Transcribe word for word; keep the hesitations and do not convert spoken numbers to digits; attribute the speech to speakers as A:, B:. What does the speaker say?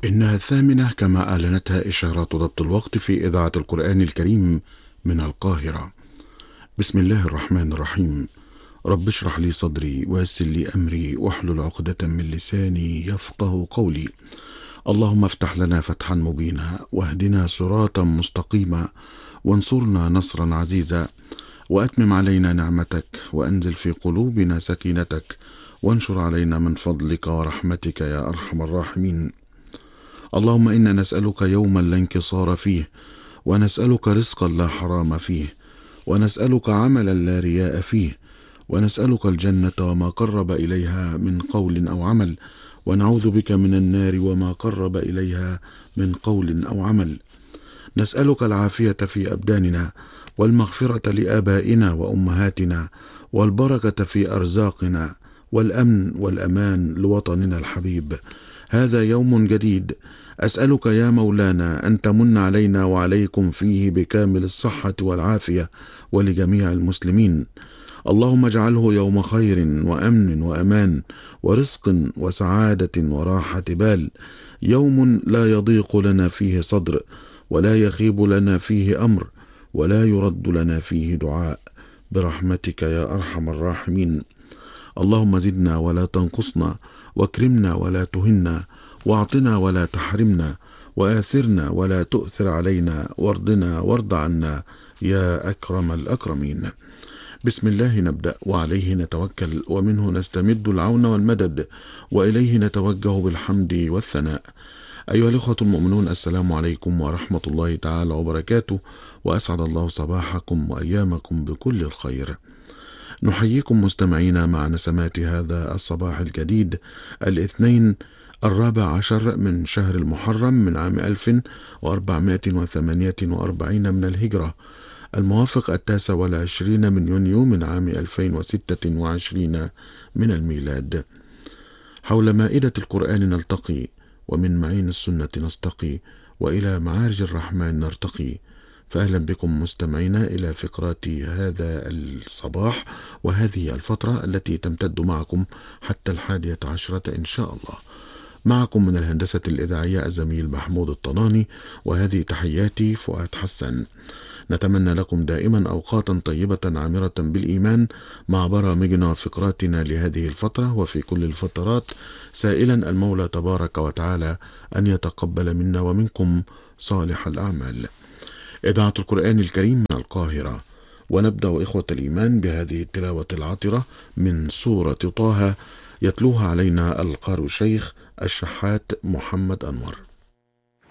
A: إنها الثامنة كما أعلنتها إشارات ضبط الوقت في إذاعة القرآن الكريم من القاهرة. بسم الله الرحمن الرحيم. رب اشرح لي صدري ويسر لي أمري واحلل عقدة من لساني يفقه قولي. اللهم افتح لنا فتحا مبينا واهدنا صراطا مستقيما وانصرنا نصرا عزيزا وأتمم علينا نعمتك وأنزل في قلوبنا سكينتك وانشر علينا من فضلك ورحمتك يا أرحم الراحمين. اللهم إنا نسألك يوما لا انكسار فيه، ونسألك رزقا لا حرام فيه، ونسألك عملا لا رياء فيه، ونسألك الجنة وما قرب إليها من قول أو عمل، ونعوذ بك من النار وما قرب إليها من قول أو عمل. نسألك العافية في أبداننا، والمغفرة لآبائنا وأمهاتنا، والبركة في أرزاقنا، والأمن والأمان لوطننا الحبيب. هذا يوم جديد أسألك يا مولانا أن تمن علينا وعليكم فيه بكامل الصحة والعافية ولجميع المسلمين. اللهم اجعله يوم خير وأمن وأمان ورزق وسعادة وراحة بال، يوم لا يضيق لنا فيه صدر، ولا يخيب لنا فيه أمر، ولا يرد لنا فيه دعاء، برحمتك يا أرحم الراحمين. اللهم زدنا ولا تنقصنا، واكرمنا ولا تهنا، واعطنا ولا تحرمنا، وآثرنا ولا تؤثر علينا، وارضنا وارض عنا يا أكرم الأكرمين. بسم الله نبدأ وعليه نتوكل، ومنه نستمد العون والمدد، وإليه نتوجه بالحمد والثناء. أيها الإخوة المؤمنون، السلام عليكم ورحمة الله تعالى وبركاته، وأسعد الله صباحكم وأيامكم بكل الخير. نحييكم مستمعينا مع نسمات هذا الصباح الجديد، الاثنين الرابع عشر من شهر المحرم من عام ألف وأربعمائة وثمانية وأربعين من الهجرة، الموافق التاسع والعشرين من يونيو من عام ألفين وستة وعشرين من الميلاد. حول مائدة القرآن نلتقي، ومن معين السنة نستقي، وإلى معارج الرحمن نرتقي. فأهلا بكم مستمعينا إلى فقرات هذا الصباح وهذه الفترة التي تمتد معكم حتى الحادية عشرة إن شاء الله. معكم من الهندسة الإذاعية الزميل محمود الطناني، وهذه تحياتي فؤاد حسن. نتمنى لكم دائما أوقاتا طيبة عامرة بالإيمان مع برامجنا وفقراتنا لهذه الفترة وفي كل الفترات، سائلا المولى تبارك وتعالى أن يتقبل منا ومنكم صالح الأعمال. إذاعة القرآن الكريم من القاهرة، ونبدأ إخوة الإيمان بهذه التلاوة العطرة من سورة طه، يتلوها علينا القارئ الشيخ الشحات محمد أنور.